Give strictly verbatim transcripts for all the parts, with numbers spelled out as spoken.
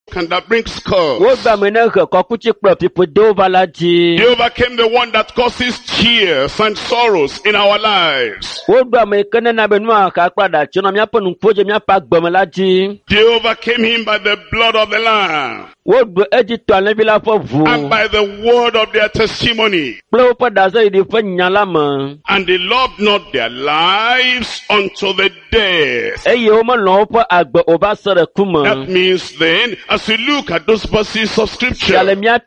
and that brings curse. Jehovah Jehovah the one that causes tears and sorrows in our lives. Jehovah came in by the blood of the Lamb and by the word of their testimony. And they loved not their lives unto the death. That means then, as we look at those verses of scripture,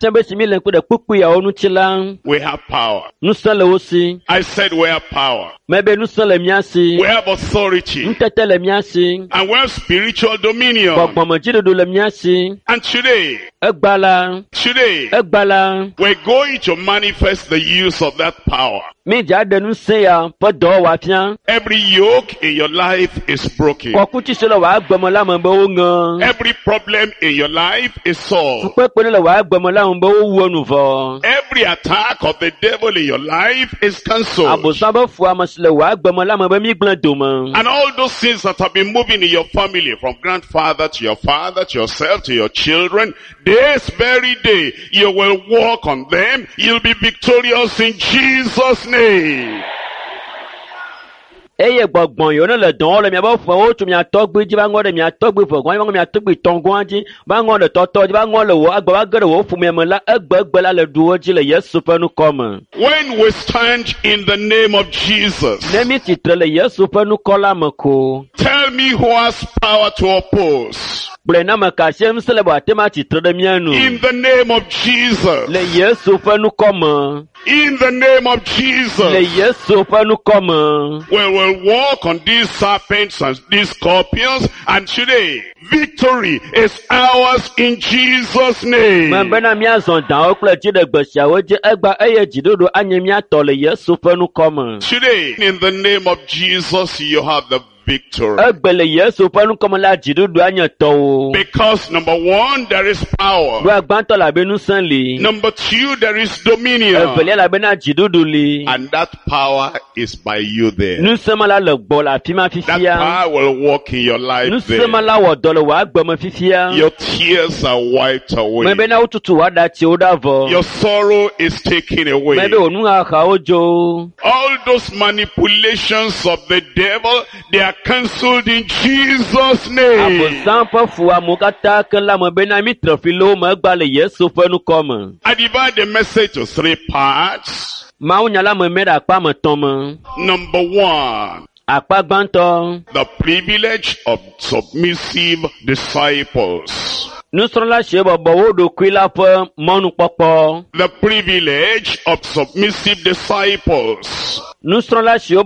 we have power. I said we have power. We have authority. And we have spiritual dominion. And today, today, we're going to manifest the use of that power. Every yoke in your life is broken. Every problem in your life is solved. Every attack of the devil in your life is cancelled. And all those things that have been moving in your family, from grandfather to your father, to yourself, to your children, this very day, you will walk on them. You'll be victorious in Jesus' name. Eye gbọgbọn yo ne le dɔn le miabe fɔ wo tu mia tɔgbe dzi ba ŋɔ ɖe mia tɔgbe fɔ gɔn mia tɔgbe tɔngɔn dzi ba ŋɔ ɖe tɔtɔ dzi ba ŋɔ le wo agba ba ge ɖe wo ƒome me la egbe egbe la le duwo dzi le Yesu ƒe nukɔ me. When we stand in the name of Jesus, ne mi tsitre le Yesu ƒe nukɔ la me ko. Tell me who has power to oppose. Gblɔ na me ka se ŋusẽ le bɔ ate ma tsitre ɖe mia nu. In the name of Jesus. Le Yesu ƒe nukɔ me. In the name of Jesus. Le Yesu ƒe nukɔ me. We will walk on these serpents and these scorpions, and today victory is ours in Jesus' name. Me bena miazɔ dawo kple dziɖegbe siawo dzi egba eye dziɖoɖo anye miatɔ le Yesu ƒe nukɔ me. Today, in the name of Jesus, you have the victory. Because number one, there is power. Number two, there is dominion. And that power is by you there. That power will walk in your life there. Your tears are wiped away. Your sorrow is taken away. All those manipulations of the devil, they are cancelled in Jesus' name. I divide the message to three parts. Number one, the privilege of submissive disciples. The privilege of submissive disciples. Number two,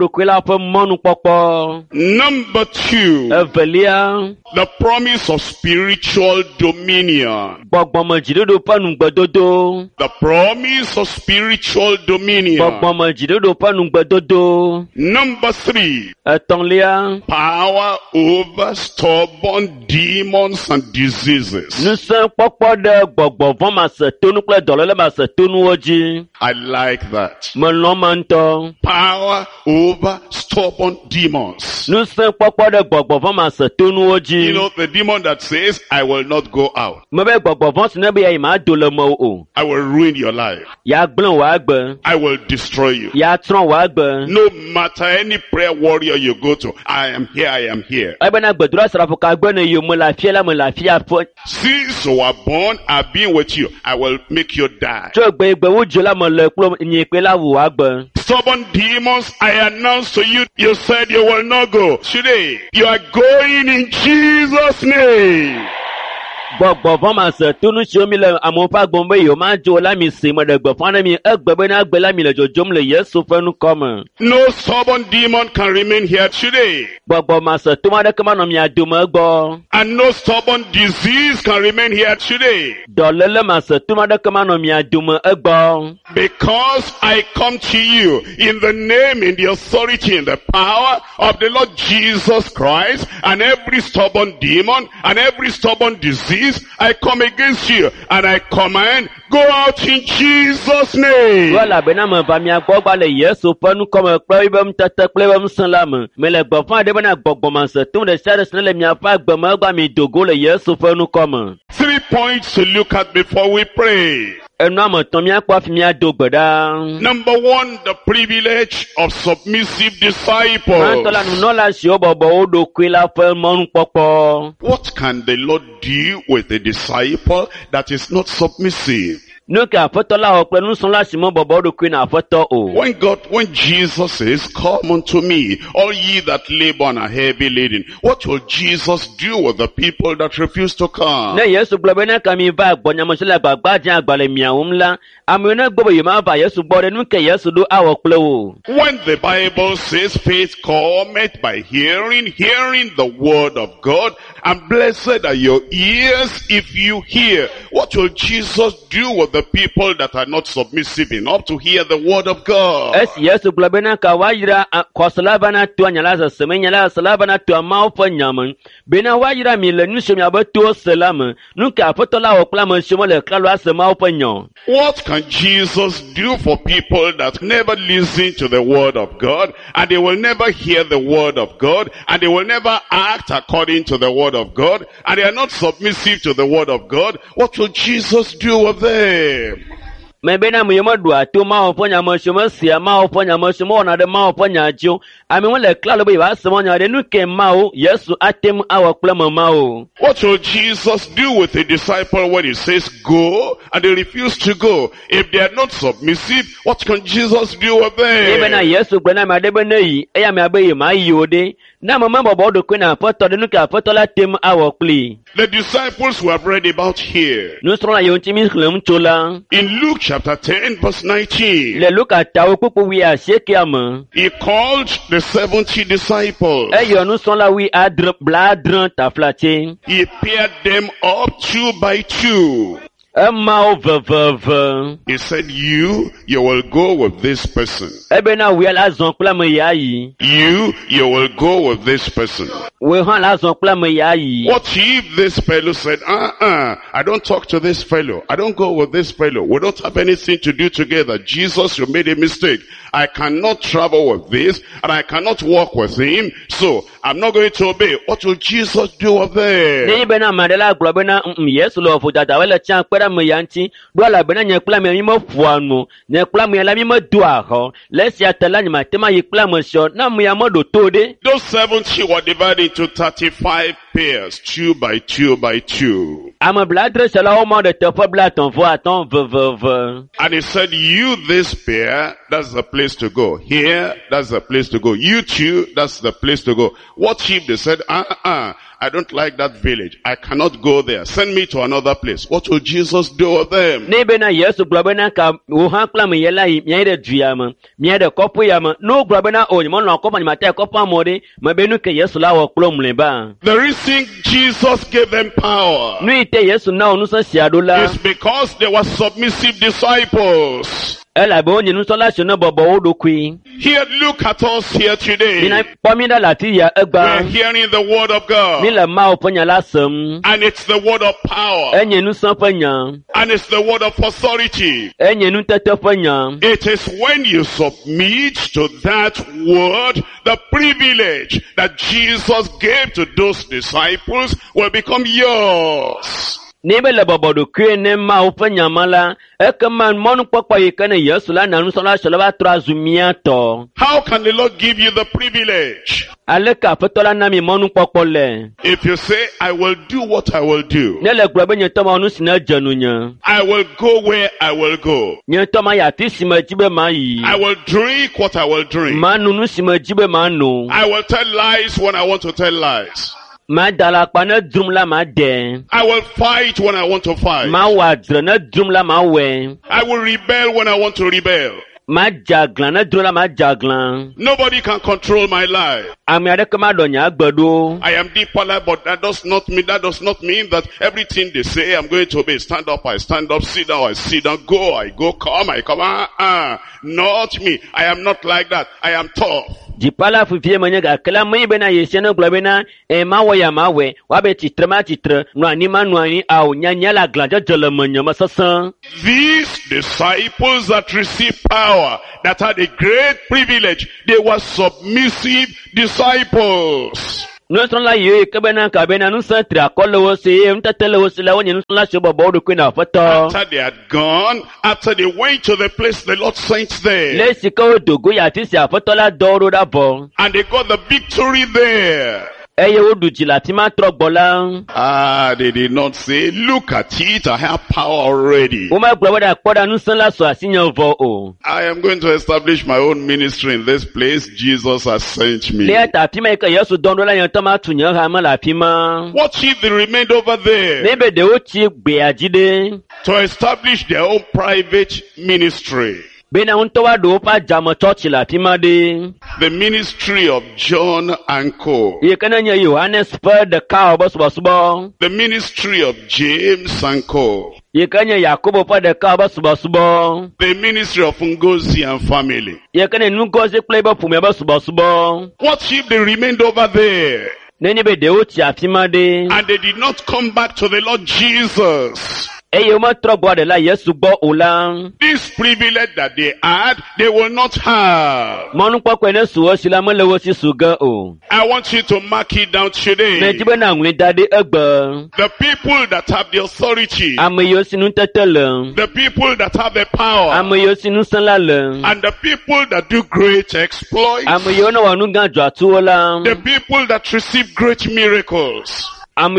the promise of spiritual dominion. The promise of spiritual dominion. Number three, power over stubborn demons and diseases. I like that. Power over stubborn demons. You know, the demon that says, I will not go out. I will ruin your life. I will destroy you. No matter any prayer warrior you go to, I am here, I am here. Since you are born, I've been with you. I will make you die. Stubborn demons, I announce to you, you said you will not go. Today, you are going in Jesus' name. No stubborn demon can remain here today. And no stubborn disease can remain here today. Because I come to you in the name, in the authority, in the power of the Lord Jesus Christ, and every stubborn demon and every stubborn disease this, I come against you, and I command, go out in Jesus' name. Voilà, benama va mi agbogba le Yesu panu comme pe ibem tete ple bem san la me. Me le gbofan de bena gbogbo man se tun de sare san le mi afa gboma gba mi dogo le Yesu panu comme. Three points to look at before we pray. Number one, the privilege of submissive disciples. What can the Lord do with a disciple that is not submissive? When God, when Jesus says, come unto me, all ye that labor and are heavy laden, what will Jesus do with the people that refuse to come? When the Bible says faith cometh by hearing, hearing the word of God, and blessed are your ears if you hear, what will Jesus do with the people that are not submissive enough to hear the word of God? What can Jesus do for people that never listen to the word of God, and they will never hear the word of God, and they will never act according to the word of God, and they are not submissive to the word of God? What will Jesus do with them? Mebena muyema dua tu ma oponya moshoma sia ma oponya moshoma na de ma oponya ju ami won le klalo be ba semo nya de nuke mao Yesu atem awa klama mao. What will Jesus do with a disciple when he says go and they refuse to go? If they are not submissive, what can Jesus do with them? Mebena Yesu gbena ma de bena yi eya me abaye ma yode na mama bobo do kwena foto de nuke foto la tem awa kli. The disciples we have read about here. No strona yontimi khlam chola. In Luke chapter ten verse nineteen. Le Luke atawo popo wi a shekama. He called the seventy disciples. E yo no son la wi adre bladran ta flache. He paired them up two by two. He said, you, you will go with this person. You, you will go with this person. What if this fellow said, uh-uh, I don't talk to this fellow. I don't go with this fellow. We don't have anything to do together. Jesus, you made a mistake. I cannot travel with this, and I cannot walk with him, so I'm not going to obey. What will Jesus do with them? Those seventy were divided into thirty-five pairs, two by two by two. And he said, you, this pair, that's the place to go. Here, that's the place to go. You two, that's the place to go. What if they said, uh-uh, I don't like that village. I cannot go there. Send me to another place. What will Jesus do with them? The reason Jesus gave them power is because they were submissive disciples. Here, look at us here today. We're hearing the word of God. And it's the word of power. And it's the word of authority. It is when you submit to that word, the privilege that Jesus gave to those disciples will become yours. How can the Lord give you the privilege? If you say, I will do what I will do, I will go where I will go, I will drink what I will drink, I will tell lies when I want to tell lies, I will fight when I want to fight, I will rebel when I want to rebel. Nobody can control my life. I am deeper life, but that does not mean that does not mean that everything they say I'm going to obey. Stand up, I stand up, sit down, I sit down, go, I go, come, I come. Uh, uh, not me. I am not like that. I am tough. Jipala fufie manyega kala mwenye bena yesiano globena e mawe ya mawe wabe titre ma titre nwani ma nwani au nyanya la glanja jole manya masasa. These disciples that received power, that had a great privilege, they were submissive disciples. After they had gone, after they went to the place the Lord sent them, and they got the victory there. Ah, they did not say, look at it, I have power already. I am going to establish my own ministry in this place. Jesus has sent me. What if they remained over there to establish their own private ministry? The ministry of John and Co. The ministry of James and Co. The ministry of Ngozi and family. What if they remained over there and they did not come back to the Lord Jesus? This privilege that they had, they will not have. I want you to mark it down today. The people that have the authority, the people that have the power, and the people that do great exploits, the people that receive great miracles, they are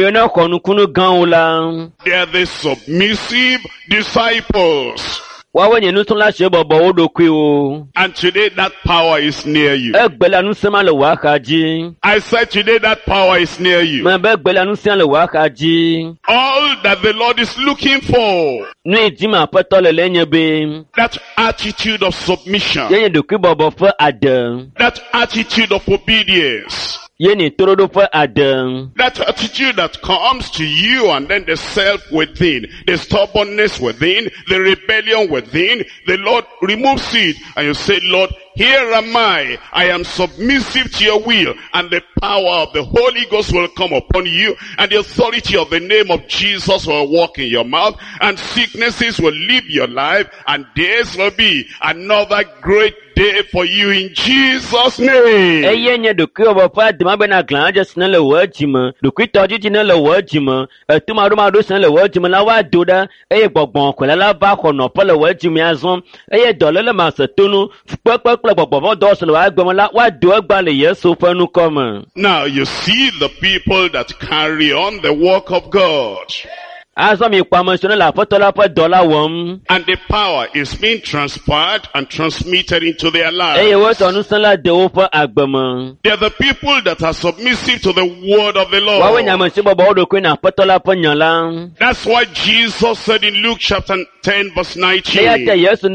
the submissive disciples. And today that power is near you. I said today that power is near you. All that the Lord is looking for, that attitude of submission, that attitude of obedience, that attitude that comes to you, and then the self within, the stubbornness within, the rebellion within, the Lord removes it, and you say, Lord, here am I, I am submissive to your will, and the power of the Holy Ghost will come upon you, and the authority of the name of Jesus will walk in your mouth, and sicknesses will leave your life, and this will be another great day for you in Jesus' name. Now you see the people that carry on the work of God. And the power is being transferred and transmitted into their lives. They are the people that are submissive to the word of the Lord. That's why Jesus said in Luke chapter ten verse nineteen,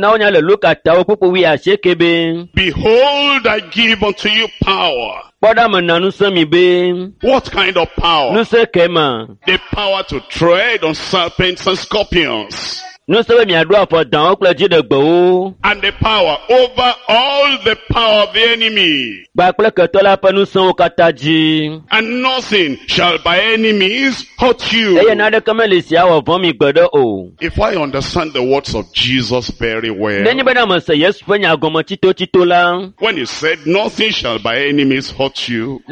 behold, I give unto you power. What kind of power? The power to tread on serpents and scorpions. And the power over all the power of the enemy. And nothing shall by any means hurt you. If I understand the words of Jesus very well, when he said nothing shall by any means hurt you,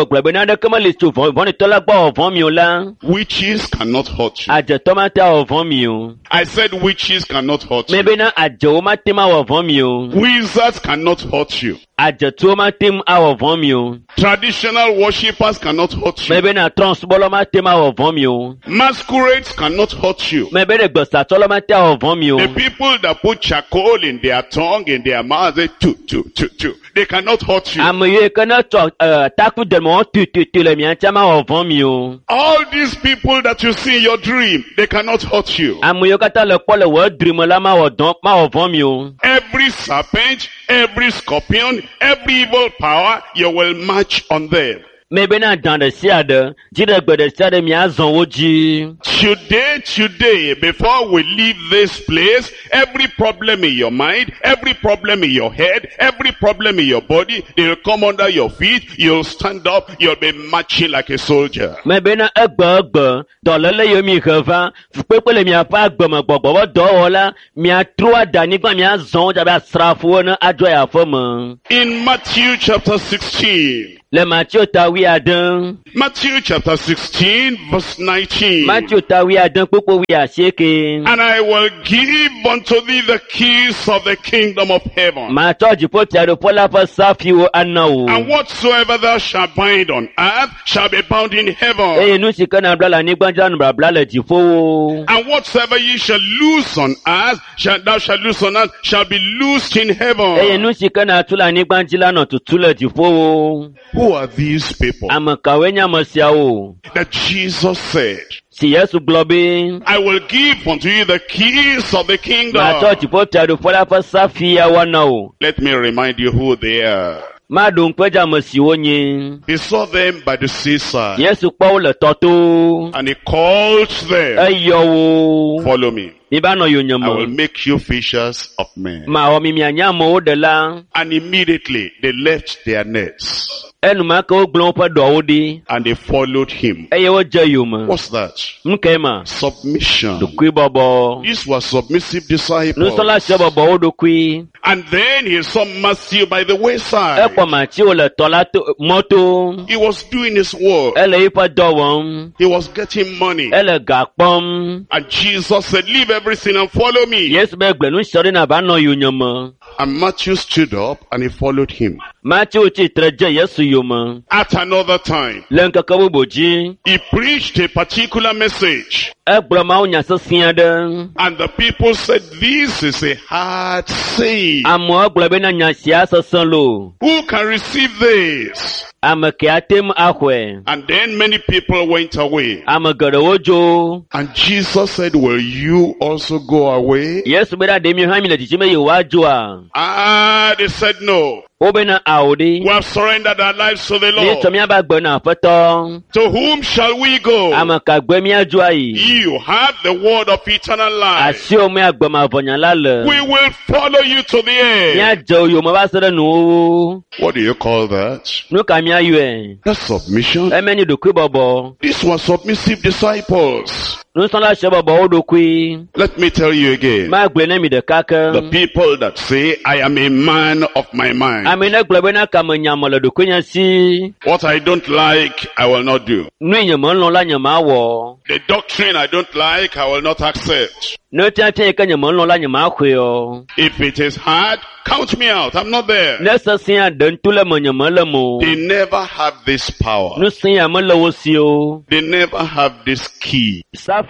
witches cannot hurt you. I said witches cannot hurt you. Wizards cannot hurt you. Traditional worshippers cannot hurt you. Masquerades cannot hurt you. The people that put charcoal in their tongue, in their mouth, they tu tu tu tu. They cannot hurt you. All these people that you see in your dream, they cannot hurt you. Every serpent, every scorpion, every evil power, you will march on them. Maybe not down the Siada, Jida but the Sada Miazon Woji. Today, today, before we leave this place, every problem in your mind, every problem in your head, every problem in your body, they will come under your feet, you'll stand up, you'll be marching like a soldier. Maybe not a bug, Dollar Yomi Hava, people in your park, Bama, Dola, Mia Trua Daniba Mia Zon, about Strafona, Adria Former. In Matthew chapter sixteen. Le Matthew Tawi Adam. Matthew chapter sixteen, verse nineteen. Matthew Tawi Adam, people we are shaking. And I will give unto thee the keys of the kingdom of heaven. And whatsoever thou shalt bind on earth shall be bound in heaven. And whatsoever ye shall loose on earth, shall, thou shalt loose on earth, shall be loosed in heaven. Who are these people? That Jesus said, I will give unto you the keys of the kingdom. Let me remind you who they are. He saw them by the seaside. And he called them, follow me. I will make you fishers of men. And immediately they left their nets. And they followed him. What's that? Submission. These were submissive disciples. And then he saw Matthew by the wayside. He was doing his work. He was getting money. And Jesus said, leave everything and follow me. And Matthew stood up and he followed him. At another time, he preached a particular message. And the people said, this is a hard saying. Who can receive this? And then many people went away. And Jesus said, will you also go away? Ah, they said no. We have surrendered our lives to the Lord. To whom shall we go? You have the word of eternal life. We will follow you to the end. What do you call that? That's submission. These were submissive disciples. Let me tell you again. The people that say, I am a man of my mind. What I don't like, I will not do. The doctrine I don't like, I will not accept. If it is hard, count me out. I'm not there. They never have this power. They never have this key. But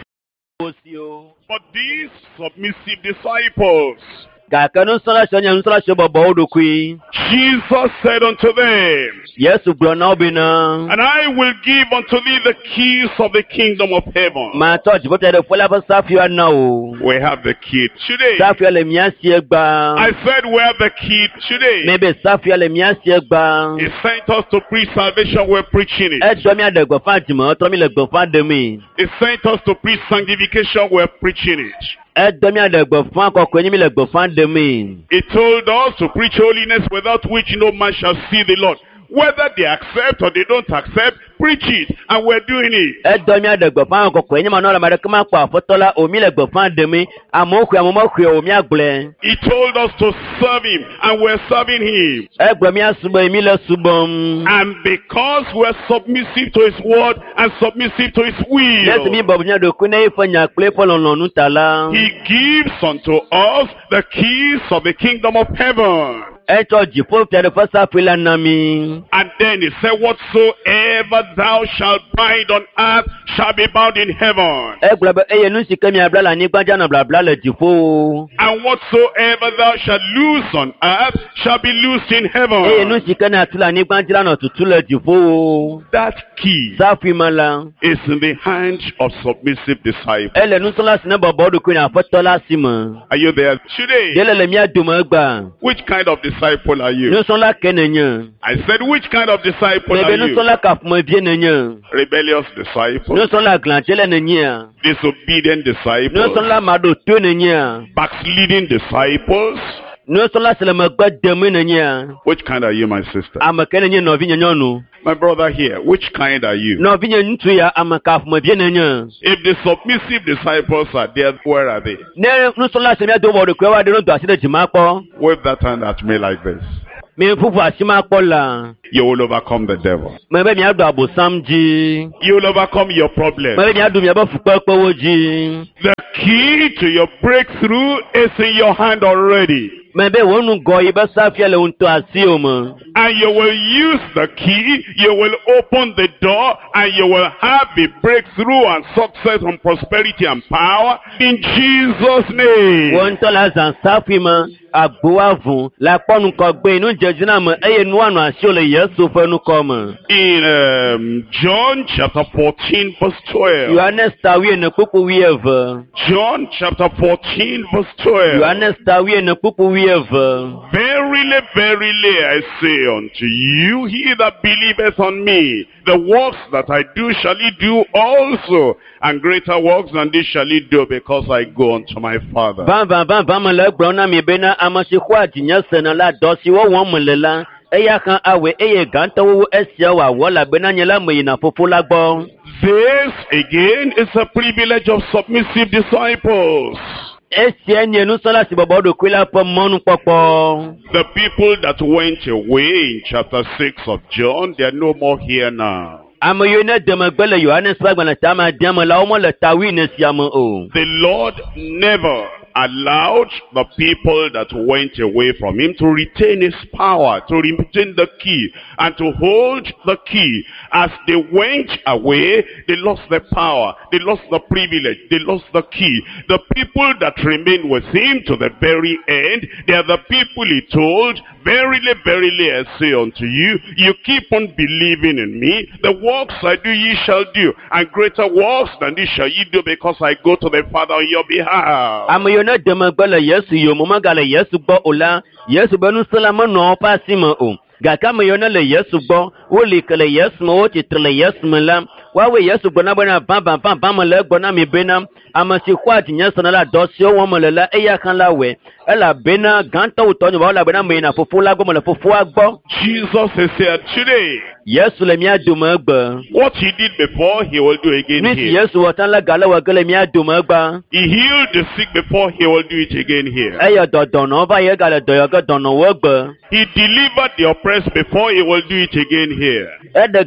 these submissive disciples, Jesus said unto them, and I will give unto thee the keys of the kingdom of heaven. We have the key today. I said we have the key today. He sent us to preach salvation, we're preaching it. He sent us to preach sanctification, we're preaching it. He told us to preach holiness without which no man shall see the Lord. Whether they accept or they don't accept, preach it, and we're doing it. He told us to serve him, and we're serving him. And because we're submissive to his word and submissive to his will, he gives unto us the keys of the kingdom of heaven. And then he said, whatsoever thou shalt bind on earth shall be bound in heaven. And whatsoever thou shalt loose on earth shall be loosed in heaven. That key is in the hands of submissive disciples. Are you there today? Which kind of disciples disciple are you? I said, which kind of disciple are you? Rebellious disciple? Disobedient disciples? Backsliding disciples? Which kind are you, my sister? My brother here, which kind are you? If the submissive disciples are there, where are they? Wave that hand at me like this. You will overcome the devil. You will overcome your problem. The key to your breakthrough is in your hand already. And you will use the key, you will open the door, and you will have the breakthrough and success and prosperity and power in Jesus' name. In um, John chapter fourteen verse twelve. John chapter fourteen verse twelve. Verily, verily, I say unto you, he that believeth on me, the works that I do shall he do also, and greater works than this shall he do, because I go unto my Father. This again is a privilege of submissive disciples. The people that went away in chapter six of John, they are no more here now. The Lord never allowed the people that went away from him to retain his power, to retain the key, and to hold the key. As they went away, they lost their power, they lost the privilege, they lost the key. The people that remained with him to the very end, they are the people he told, verily, verily, I say unto you, you keep on believing in me, the works I do ye shall do, and greater works than this shall ye do, because I go to the Father on your behalf. Gakama yona le Yesu bo, woli kele Yesu mo wo titre Yesu melam, wawe Yesu bona bona bam bam bam bam le bona mi benam, amasi kwa tinyasa na la dosio wo mo le la eya kan la we, ela bena ganta utonyo ba la bena me na fufu la go mo le fufu agbo. Jesus is here today. Yesu le mi aduma agba. What he did before, he will do again here. Yesu watan la gala wa gele mi aduma agba. He healed the sick before, he will do it again here. Eya dodono ba ye gale doyo ga dono wo gba. He delivered the oppressed before, he will do it again here. The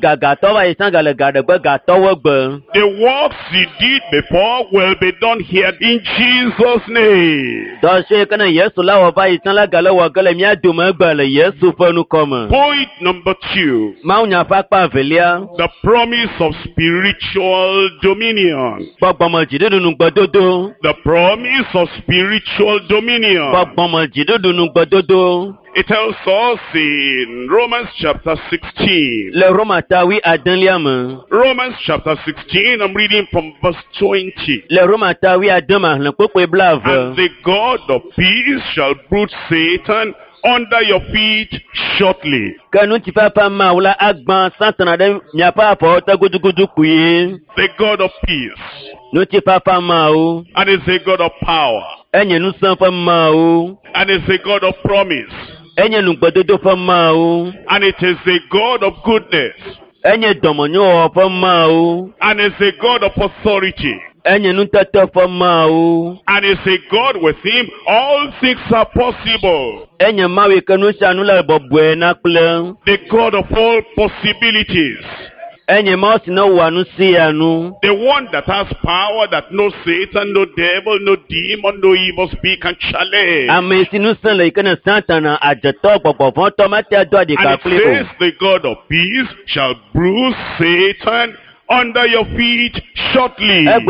works he did before will be done here in Jesus' name. Point number two. The promise of spiritual dominion. The promise of spiritual dominion. It tells us in Romans chapter sixteen. Romans chapter sixteen, I'm reading from verse twenty. And the God of peace shall bruise Satan under your feet shortly. The God of peace. And it's a God of power. And it's a God of promise. And it is a God of goodness. And it's a God of authority. And it's a God with him, all things are possible. The God of all possibilities. The one that has power, that no Satan, no devil, no demon, no evil spirit can challenge. And it says the God of peace shall bruise Satan under your feet shortly. The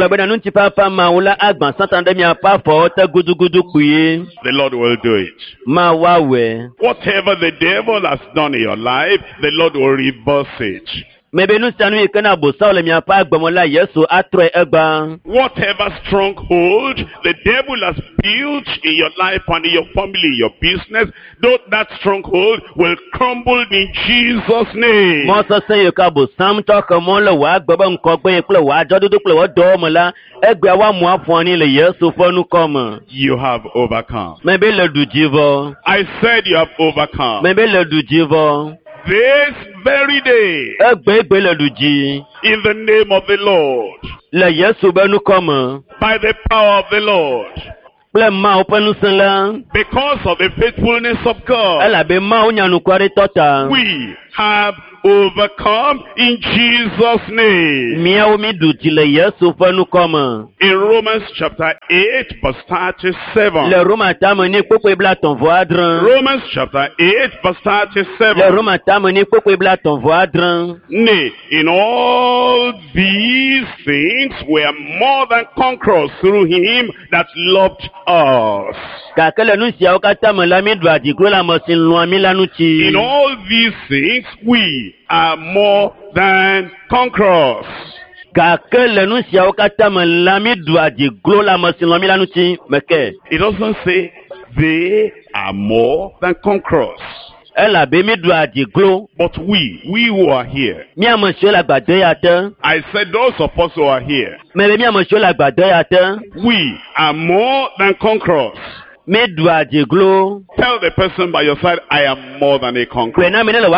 Lord will do it. Whatever the devil has done in your life, the Lord will reverse it. Whatever stronghold the devil has built in your life and in your family, your business, though that stronghold will crumble in Jesus' name. You have overcome. I said you have overcome. This very day, in the name of the Lord, by the power of the Lord, because of the faithfulness of God, we have overcome in Jesus' name. In Romans chapter eight verse thirty-seven. Romans chapter eight verse thirty-seven. Nay, in all these things we are more than conquerors through him that loved us. In all these things we are more than conquerors. It doesn't say they are more than conquerors. But we, we who are here. I said those of us who are here. We are more than conquerors. Tell the person by your side, I am more than a conqueror.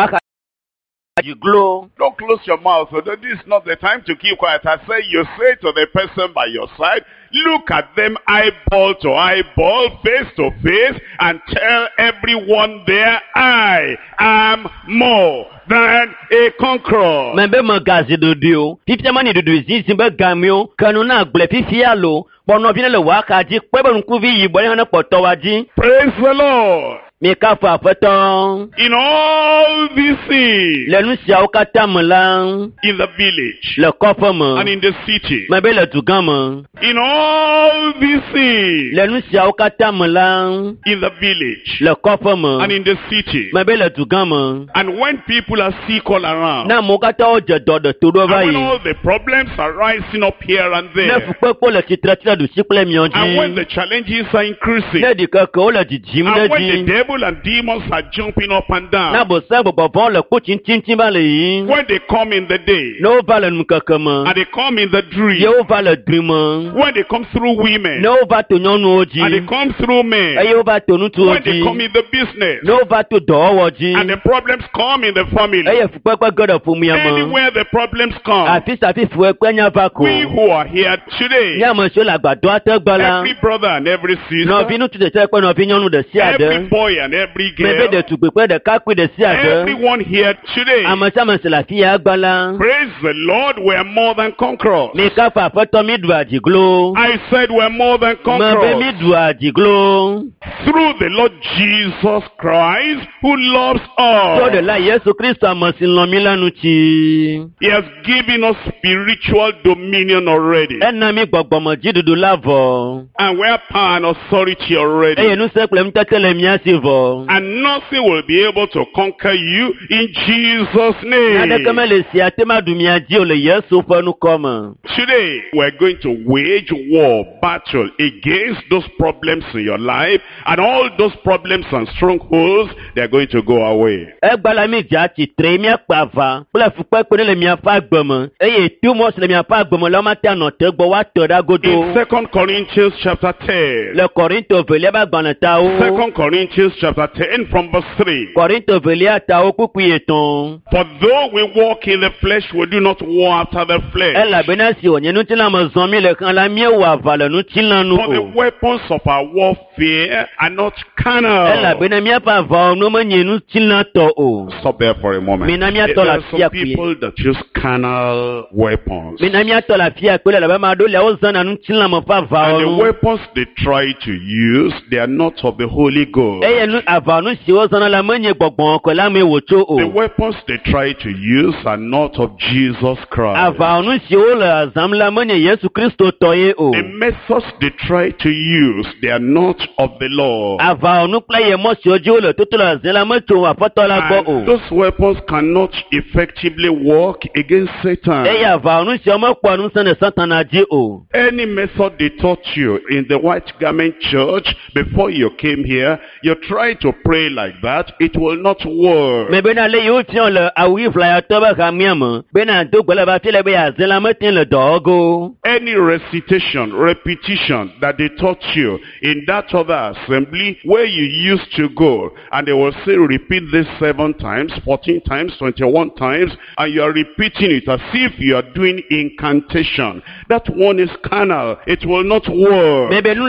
Don't close your mouth. This is not the time to keep quiet. I say you say to the person by your side, look at them eyeball to eyeball, face to face, and tell everyone there, I am more than a conqueror. Praise the Lord. In all these things, in the village and in the city, in all these things, in the village and in the city, and when people are sick all around, and when all the problems are rising up here and there, and when the challenges are increasing, and when the devil and demons are jumping up and down, when they come in the day, and they come in the dream, when they come through women, and they come through men, when they come in the business, and the problems come in the family, anywhere the problems come, we who are here today, every brother and every sister, every boy and every girl, everyone here today, praise the Lord, we are more than conquerors. I said we are more than conquerors through the Lord Jesus Christ who loves us. He has given us spiritual dominion already, and we have power and authority already, and nothing will be able to conquer you in Jesus' name. Today we're going to wage war, battle against those problems in your life, and all those problems and strongholds, they're going to go away. In Second Corinthians chapter ten, Second Corinthians chapter ten from verse three. For though we walk in the flesh, we do not war after the flesh. For the weapons of our warfare are not carnal. Stop there for a moment. There are some people that use carnal weapons, and the weapons they try to use, they are not of the Holy Ghost. They The weapons they try to use are not of Jesus Christ. The methods they try to use, they are not of the Lord. And those weapons cannot effectively work against Satan. Any method they taught you in the White Garment Church before you came here, you try to pray like that, it will not work. Any recitation, repetition that they taught you in that other assembly where you used to go, and they will say repeat this seven times, fourteen times, twenty-one times, and you are repeating it as if you are doing incantation. That one is carnal. It will not work.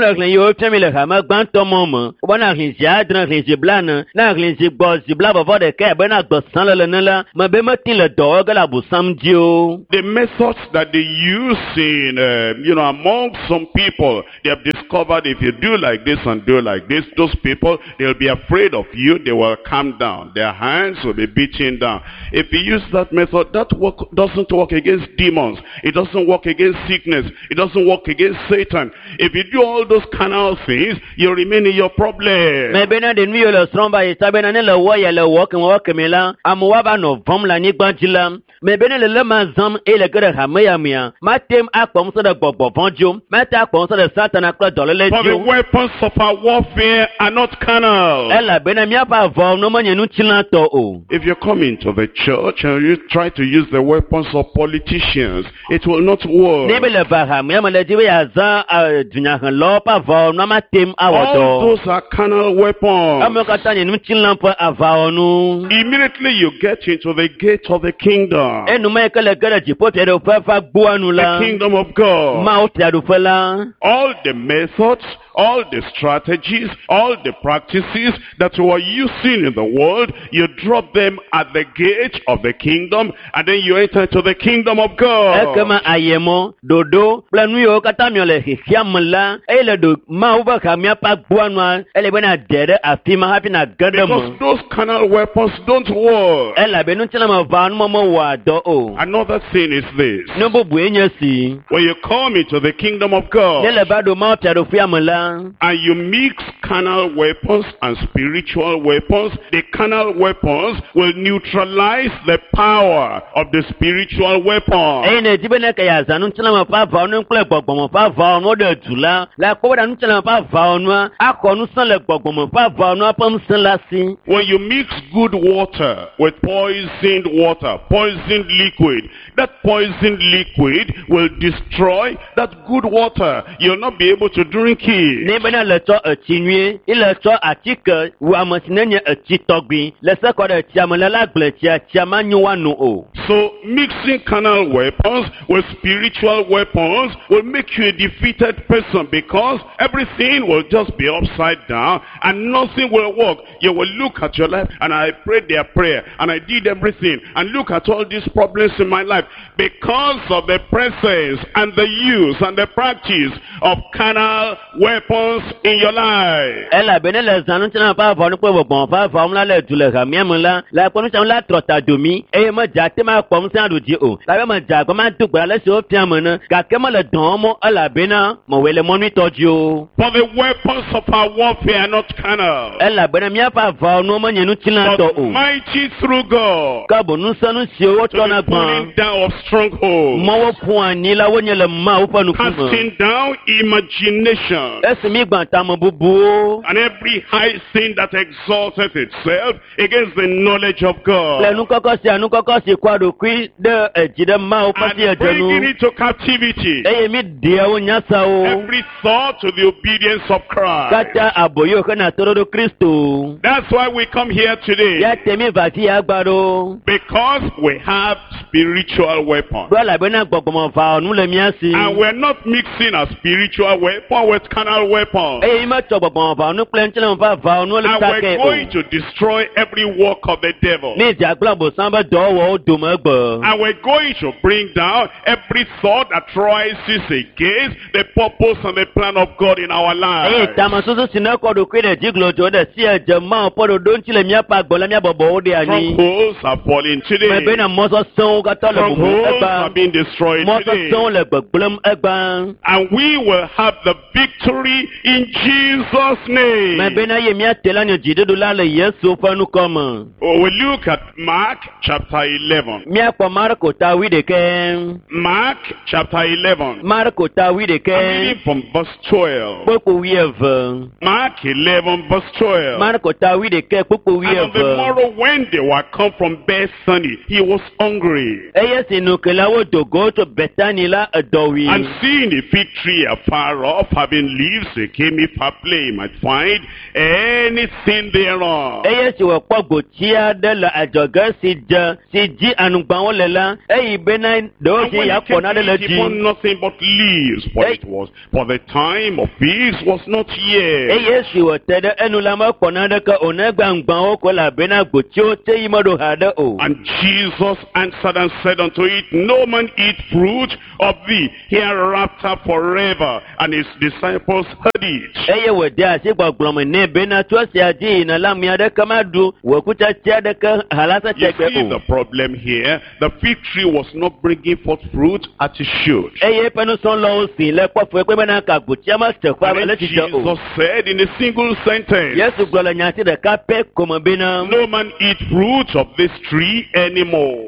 The methods that they use in, uh, you know, among some people, they have discovered if you do like this and do like this, those people, they'll be afraid of you. They will calm down. Their hands will be beaten down. If you use that method, that work doesn't work against demons. It doesn't work against sickness. It doesn't work against Satan. If you do all those carnal things, you remain in your problem. Mebene le lema zam e le gere hamea mia. Matem akpom so de gbogbo vonjo. Mata akpom so de Satan akla dolele jo. For the weapons of our warfare are not carnal. Ela bena mia pa vom no manye nu chila to o. If you come into the church and you try to use the weapons of politicians, it will not work. Nebele ba hamea ma le diwe ya za dunya kan lo pa vom no matem awodo. All those are carnal weapons. Amokata nye nu chila pa avonu. Immediately you get into the gate of the kingdom. The kingdom of God. All the methods, all the strategies, all the practices that you are using in the world, you drop them at the gate of the kingdom, and then you enter to the kingdom of God. Because those carnal weapons don't work. Another thing is this. When you come into the kingdom of God and you mix carnal weapons and spiritual weapons, the carnal weapons will neutralize the power of the spiritual weapon. When you mix good water with poisoned water, poisoned liquid, that poisoned liquid will destroy that good water. You'll not be able to drink it. So mixing carnal weapons with spiritual weapons will make you a defeated person, because everything will just be upside down and nothing will work. You will look at your life, and I prayed their prayer and I did everything, and look at all these problems in my life because of the presence and the use and the practice of carnal weapons in your life. For the weapons of our warfare are not carnal, but mighty through God to the pulling down of strongholds, casting down imagination and every high sin that exalteth itself against the knowledge of God, and bringing it to captivity every thought to the obedience of Christ. That's why we come here today, because we have spiritual weapons, and we're not mixing a spiritual weapon with carnal carnal weapons. And we're going to destroy every work of the devil. And we're going to bring down every thought that rises against the purpose and the plan of God in our lives. Strongholds are falling today. Strongholds are being destroyed today. And we will have the victory in Jesus' name. Oh, we look at Mark chapter eleven. Mark chapter eleven. I'm reading from verse twelve. Mark eleven verse twelve. And on the morrow when they were come from Bethany, he was hungry. And seeing a fig tree afar off, having leaves, he came if haply he might find anything thereon. And when he came, he found nothing but leaves, for it was, for the time of figs was not yet. And Jesus answered and said unto it, no man eat fruit of thee hereafter forever. And his disciples heard it. You see the problem here? The fig tree was not bringing forth fruit as it should. And Jesus said in a single sentence, no man eat fruit of this tree anymore.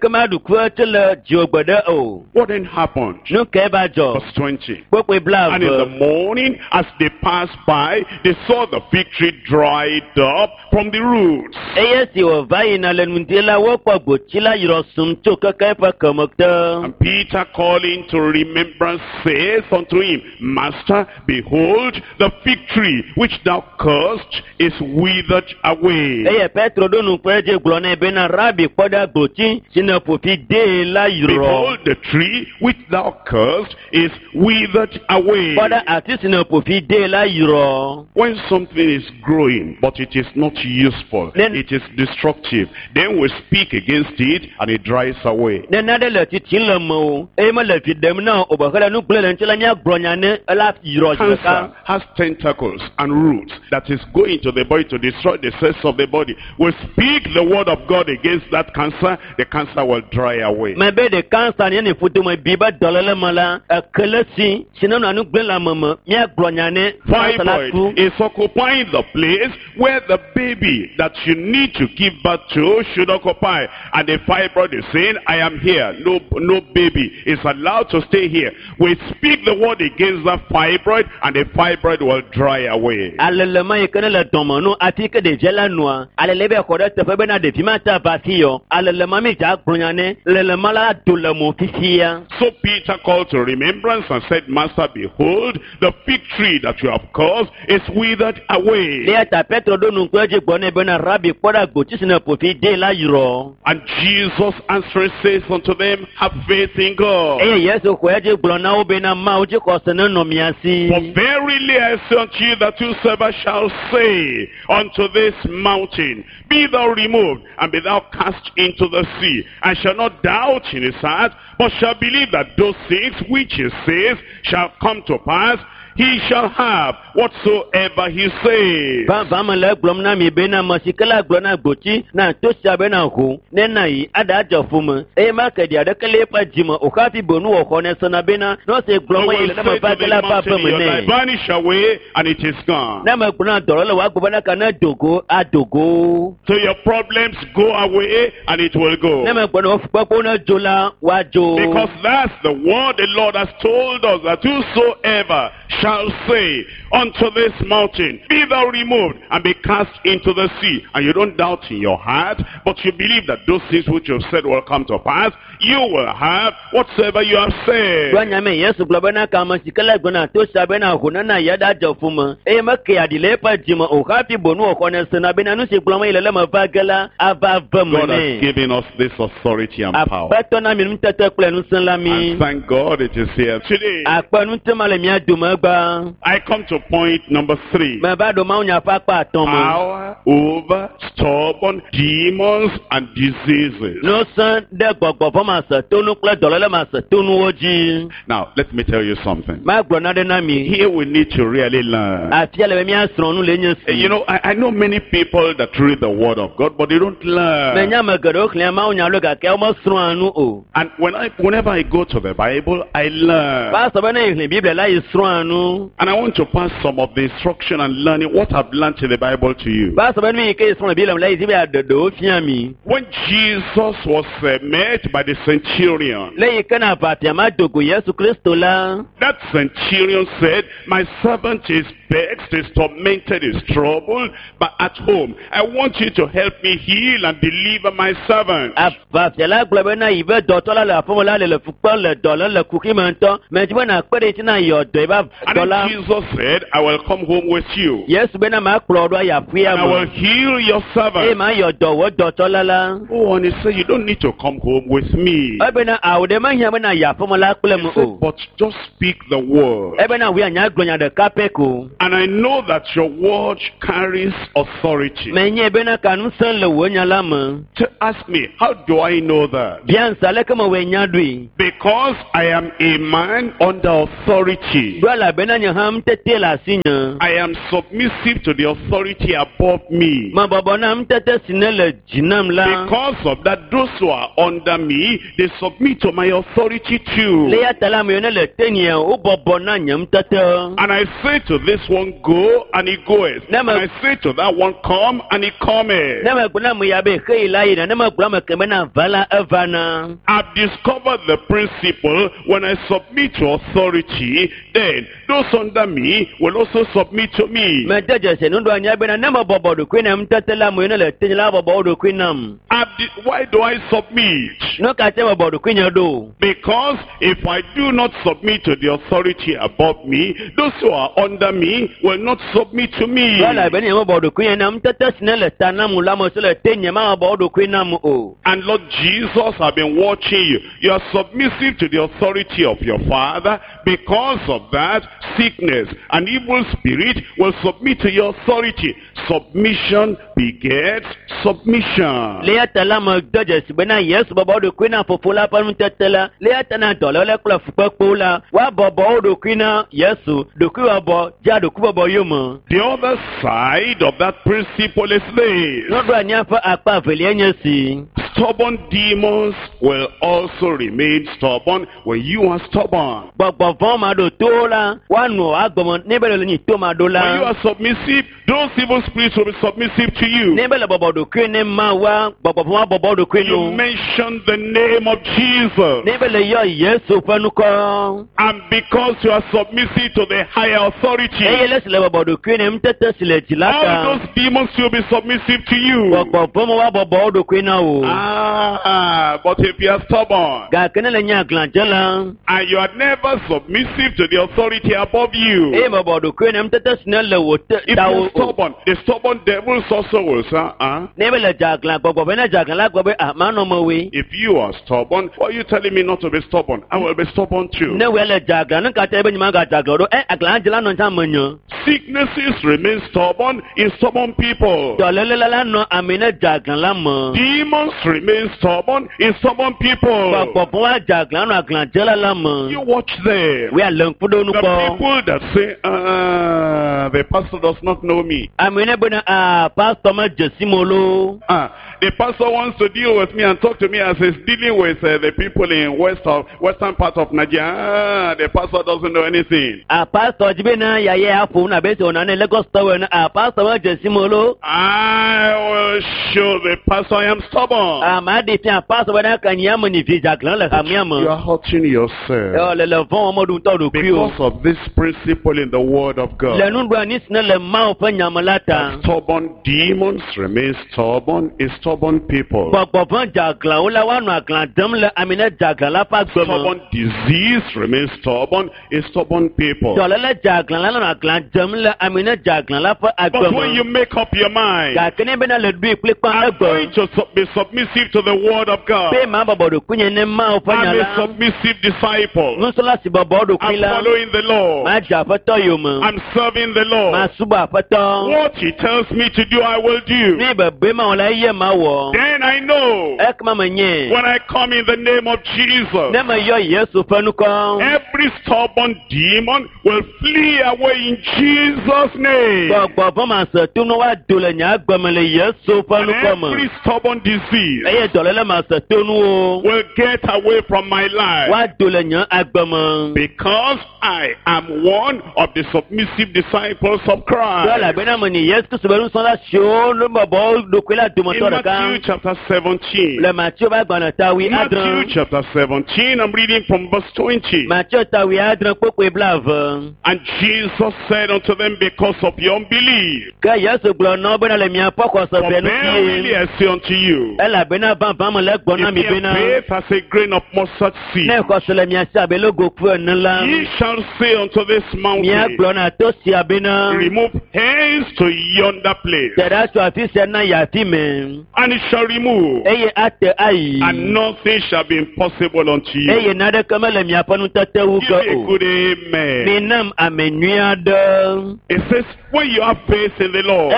What then happened? Verse twenty. And in the morning, as they passed by, they saw the fig tree dried up from the roots. And Peter, calling to remembrance, saith unto him, Master, behold, the fig tree which thou cursed is withered away. Behold, the tree which thou cursed is withered away. When something is growing, but it is not useful, then it is destructive, then we speak against it and it dries away. Cancer has tentacles and roots that is going to the body to destroy the cells of the body. We speak the word of God against that cancer, the cancer will dry away. Fibroid is occupying the place where the baby that you need to give birth to should occupy. And the fibroid is saying, I am here. No, no baby is allowed to stay here. We speak the word against that fibroid and the fibroid will dry away. So Peter called to remembrance and said, Master, behold, the fig tree that you have caused is withered away. And Jesus answering says unto them, have faith in God. For verily I say unto you that whosoever shall say unto this mountain, be thou removed, and be thou cast into the sea, and shall not doubt in his heart, but shall believe that those things which he says shall come to pass, he shall have whatsoever he says. Vanish away, and it is gone. So your problems go away, and it will go. Because that's the word the Lord has told us, that whosoever shall say unto this mountain, be thou removed and be cast into the sea, and you don't doubt in your heart, but you believe that those things which you have said will come to pass, you will have whatsoever you have said. God has given us this authority and power, and thank God it is here today. I come to point number three. Power over stubborn demons and diseases. Now, let me tell you something. Here we need to really learn. You know, I, I know many people that read the Word of God, but they don't learn. And when I, whenever I go to the Bible, I learn. And I want to pass some of the instruction and learning what I've learned in the Bible to you. When Jesus was uh, met by the centurion, that centurion said, my servant is vexed, is tormented, is troubled, but at home, I want you to help me heal and deliver my servant. And then Jesus said, I will come home with you. And I will heal your servant. Oh, and he said, you don't need to come home with me. He said, but just speak the word. And I know that your word carries authority. To ask me, how do I know that? Because I am a man under authority. I am submissive to the authority above me. Because of that, those who are under me, they submit to my authority too. And I say to this one, go, and he goeth. And I say to that one, come, and he cometh. I've discovered the principle. When I submit to authority, then those under me will also submit to me. I've why do I submit? Because if I do not submit to the authority above me, those who are under me will not submit to me. And Lord Jesus, I've been watching you. You are submissive to the authority of your Father. Because of that, sickness and evil spirit will submit to your authority. Submission begets submission. The other side of that principle is this. Stubborn demons will also remain stubborn when you are stubborn. When you are submissive, those evil spirits will be submissive to you. You mention the name of Jesus. And because you are submissive to the higher authority, all those demons will be submissive to you. Ah, but if you are stubborn, and you are never submissive to the authority above you, if you are stubborn, the stubborn devils also will say, uh, if you are stubborn, why are you telling me not to be stubborn? I will be stubborn too. Sicknesses remain stubborn in stubborn people. Demons remain stubborn in stubborn people. You watch them. The people that say, uh, the pastor does not know me. Uh, the pastor wants to deal with me and talk to me as he's dealing with uh, the people in west of, western part of Nigeria. Ah, the pastor doesn't know anything. I will show the pastor I am stubborn. You are hurting yourself because of this principle in the Word of God. That stubborn demons remain stubborn is stubborn. stubborn people. Stubborn disease remains stubborn. A stubborn people. But when you make up your mind, I'm going to be submissive to the word of God. I'm a submissive disciple. I'm following the Lord. I'm serving the Lord. What He tells me to do, I will do. Then I know when I come in the name of Jesus, every stubborn demon will flee away in Jesus' name. And every stubborn disease will get away from my life, because I am one of the submissive disciples of Christ. In Matthew chapter seventeen, Matthew chapter seventeen, I'm reading from verse twenty. And Jesus said unto them, because of your unbelief, for verily I say unto you, if your faith has a grain of mustard seed, ye shall say unto this mountain, remove hence to yonder place, and it shall remove, and nothing shall be impossible unto you. Give me a good amen. It says, when you have faith in the Lord,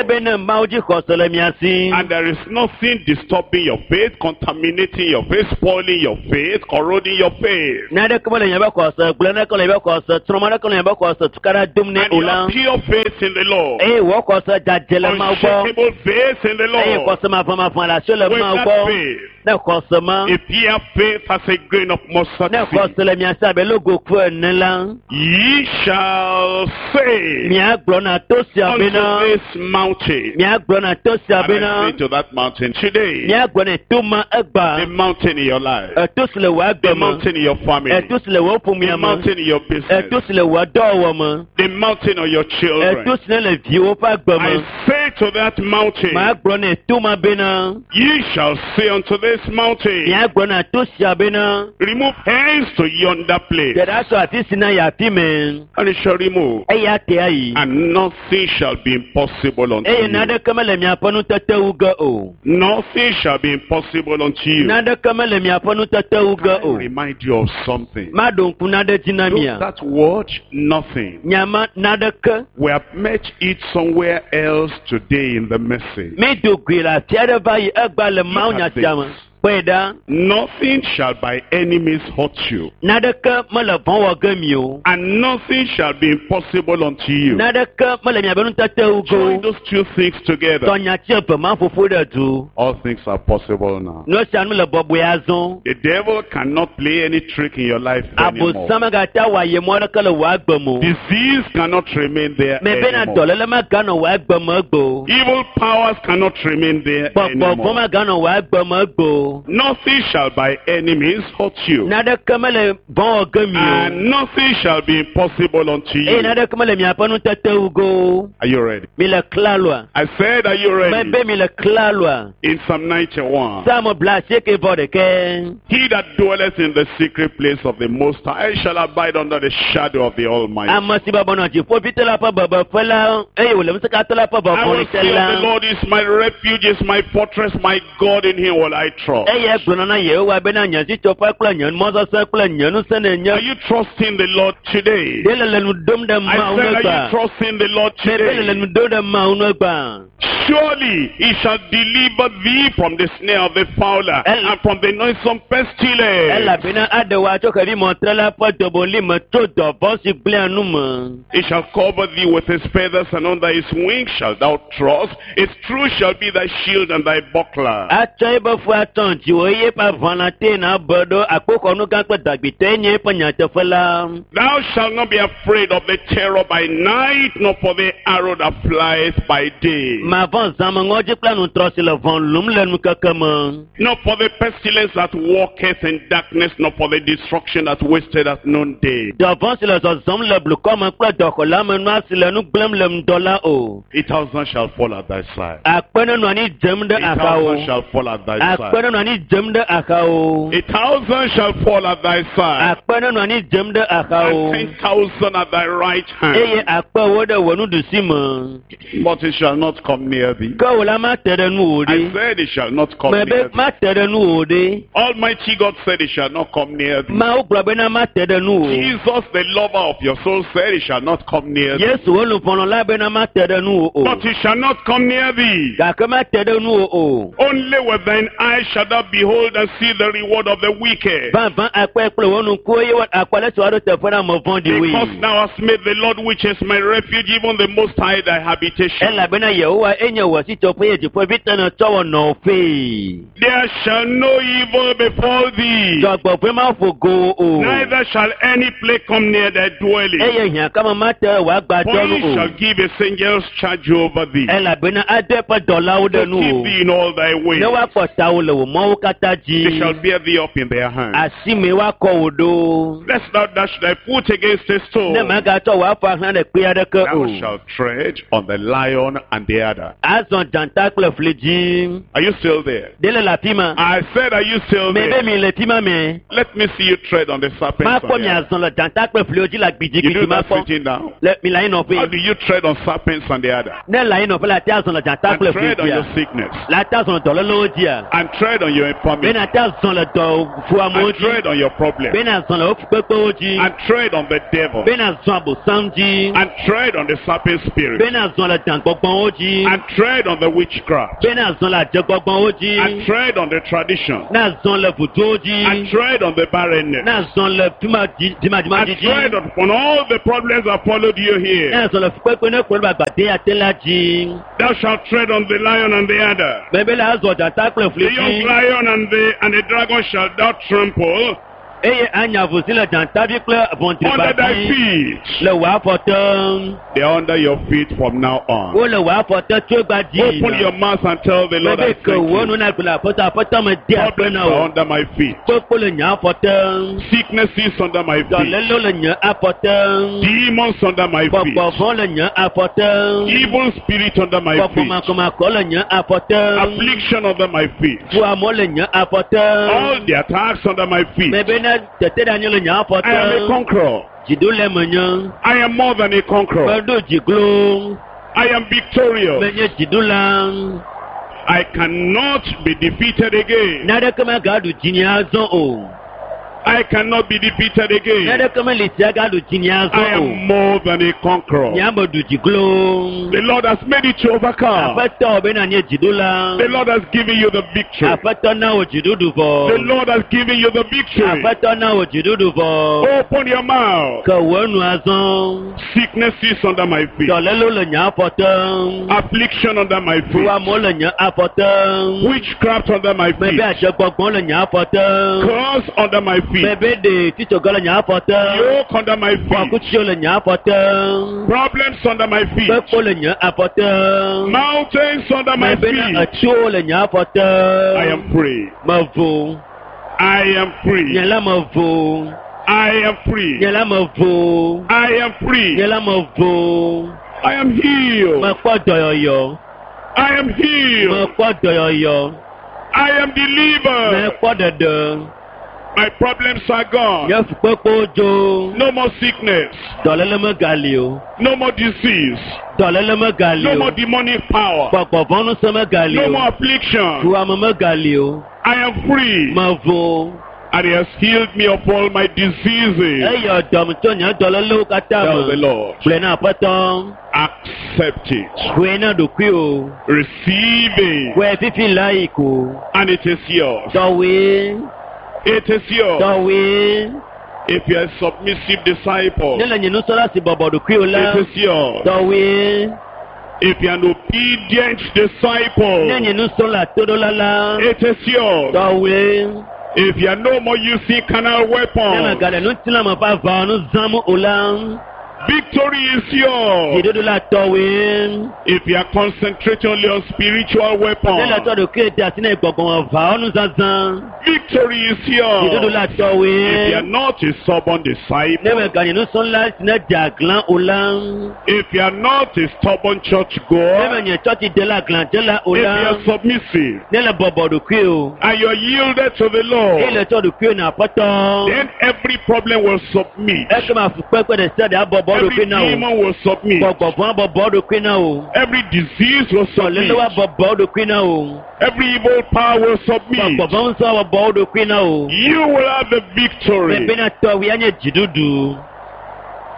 and there is nothing disturbing your faith, contaminating your faith, spoiling your faith, corroding your faith, and you have pure faith in the Lord, unshakable faith in the Lord, with that faith, if ye have faith as a grain of mustard seed, ye shall say unto this mountain, and I say to that mountain today, the mountain in your life, the mountain in your family, the mountain in your business, the mountain of your children, I say to that mountain, ye shall say unto this mountain, remove hence to yonder place, and it shall remove, and nothing shall be impossible unto you. Nothing shall be impossible unto you. I remind you of something. Look, that word, nothing, we have met it somewhere else today in the message. Nothing shall by any means hurt you, and nothing shall be impossible unto you. Join those two things together. All things are possible now. The devil cannot play any trick in your life anymore. Disease cannot remain there anymore. Evil powers cannot remain there anymore. Nothing shall by any means hurt you, and nothing shall be impossible unto you. Are you ready? I said, are you ready? In Psalm ninety-one, he that dwelleth in the secret place of the Most High shall abide under the shadow of the Almighty. I will say of the Lord is my refuge, is my fortress, my God, in him will I trust. Are you trusting the Lord today? I said, are you trusting the Lord today? Surely he shall deliver thee from the snare of the fowler and from the noisome pestilence. He shall cover thee with his feathers, and under his wings shalt thou trust. His truth shall be thy shield and thy buckler. Thou shalt not be afraid of the terror by night, nor for the arrow that flieth by day. Nor for the pestilence that walketh in darkness, nor for the destruction that wasteth at noonday. A thousand shall fall at thy side. A thousand shall fall at thy side. A thousand shall fall at thy side. And ten thousand at thy right hand. But it shall not come near thee. I said it shall not come near thee. Almighty God said it shall not come near thee. Jesus, the lover of your soul, said it shall not come near thee. But it shall not come near thee. Only with thine eyes shall thou behold and see the reward of the wicked. Because thou hast made the Lord, which is my refuge, even the Most High, thy habitation. There shall no evil befall thee, neither shall any plague come near thy dwelling. For he shall give his angels charge over thee, to keep thee in all thy ways. They shall bear thee up in their hands, lest thou dash thy foot against a stone. Thou shalt tread on the lion and the adder. Are you still there? I said, are you still there? Let me see you tread on the serpent. You do that sitting down. How do you tread on serpents and the adder? And tread on your sickness. And tread on your infirmity. And tread on your problem. And tread on the devil. And tread on the serpent spirit. And tread on the witchcraft. And tread on the tradition. And tread on the barrenness. And tread upon all the problems that followed you here. Thou shalt tread on the lion and the adder. The young lion and the, and the dragon shalt thou trample under thy feet. They are under your feet from now on. Open your mouth and tell the Lord, I thank you. Problems are under my feet. Sickness is under my feet. Demons under my feet. Evil spirit under my feet. Affliction under my feet. All the attacks under my feet. I am a conqueror. I am more than a conqueror. I am victorious. I cannot be defeated again. I cannot be defeated again. I am more than a conqueror. The Lord has made it to overcome. The Lord has given you the victory. The Lord has given you the victory. Open your mouth. Sickness is under my feet. Affliction under my feet. Witchcraft under my feet. Curse under my feet. Yoke under my feet. Problems under my feet. Mountains under my feet. I am free. I am free. I am free. I am free. I am healed. I am healed. I am delivered. My problems are gone. No more sickness. No more disease. No more demonic power. No more affliction. I am free. And he has healed me of all my diseases. Tell the Lord. Accept it. Receive it. And it is yours. It is yours. If you are a submissive disciple, it is yours. If you are an obedient disciple, it is yours. If you are no more using carnal weapons, victory is yours. If you are concentrating only on spiritual weapons, victory is yours. If you are not a stubborn disciple, if you are not a stubborn church goer, if you are submissive and you are yielded to the Lord, then every problem will submit. Every demon will submit. Every disease will submit. Every evil power will submit. You will have the victory.